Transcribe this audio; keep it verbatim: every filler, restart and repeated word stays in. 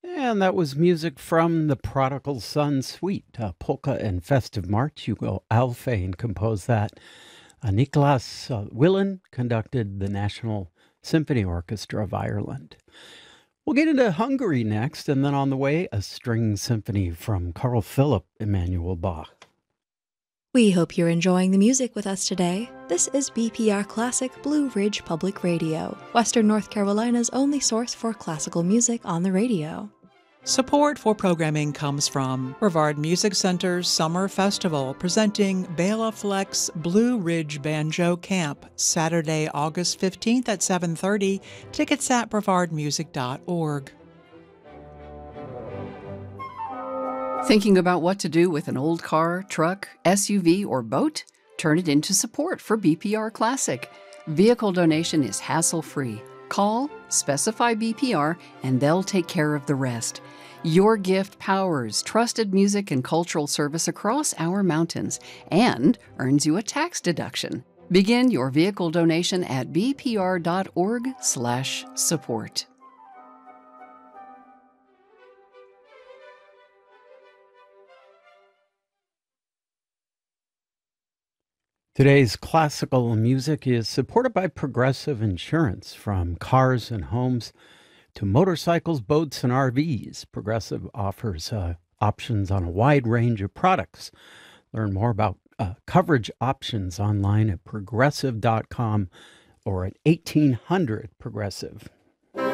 And that was music from the Prodigal Son Suite, uh, Polka and Festive March. Hugo Alfvén composed that. Uh, Nicholas uh, Willen conducted the National Symphony Orchestra of Ireland. We'll get into Hungary next, and then on the way, a string symphony from Carl Philipp Emanuel Bach. We hope you're enjoying the music with us today. This is B P R Classic Blue Ridge Public Radio, Western North Carolina's only source for classical music on the radio. Support for programming comes from Brevard Music Center's Summer Festival, presenting Bela Fleck's Blue Ridge Banjo Camp, Saturday, August fifteenth at seven thirty. Tickets at brevard music dot org. Thinking about what to do with an old car, truck, S U V, or boat? Turn it into support for B P R Classic. Vehicle donation is hassle-free. Call, specify B P R, and they'll take care of the rest. Your gift powers trusted music and cultural service across our mountains and earns you a tax deduction. Begin your vehicle donation at b p r dot org slash support. Today's classical music is supported by Progressive Insurance. From cars and homes to motorcycles, boats, and R Vs, Progressive offers uh, options on a wide range of products. Learn more about uh, coverage options online at progressive dot com or at eighteen hundred Progressive.